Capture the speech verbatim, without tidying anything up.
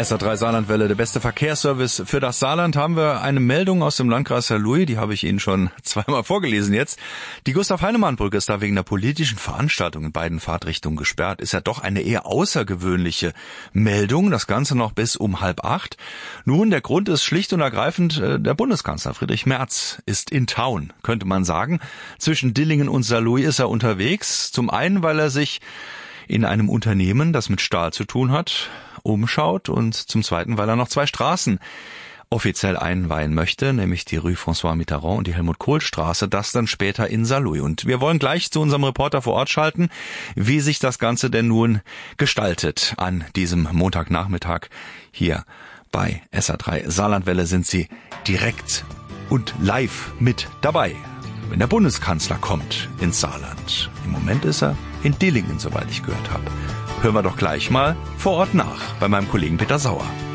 S R drei Saarlandwelle, der beste Verkehrsservice für das Saarland. Haben wir eine Meldung aus dem Landkreis Saarlouis, die habe ich Ihnen schon zweimal vorgelesen jetzt. Die Gustav-Heinemann-Brücke ist da wegen der politischen Veranstaltung in beiden Fahrtrichtungen gesperrt. Ist ja doch eine eher außergewöhnliche Meldung, das Ganze noch bis um halb acht. Nun, der Grund ist schlicht und ergreifend, der Bundeskanzler Friedrich Merz ist in Town, könnte man sagen. Zwischen Dillingen und Saarlouis ist er unterwegs. Zum einen, weil er sich in einem Unternehmen, das mit Stahl zu tun hat, umschaut und zum Zweiten, weil er noch zwei Straßen offiziell einweihen möchte, nämlich die Rue François Mitterrand und die Helmut-Kohl-Straße, das dann später in Saarlouis. Und wir wollen gleich zu unserem Reporter vor Ort schalten, wie sich das Ganze denn nun gestaltet an diesem Montagnachmittag. Hier bei S R drei Saarlandwelle sind Sie direkt und live mit dabei, wenn der Bundeskanzler kommt ins Saarland. Im Moment ist er in Dillingen, soweit ich gehört habe. Hören wir doch gleich mal vor Ort nach bei meinem Kollegen Peter Sauer.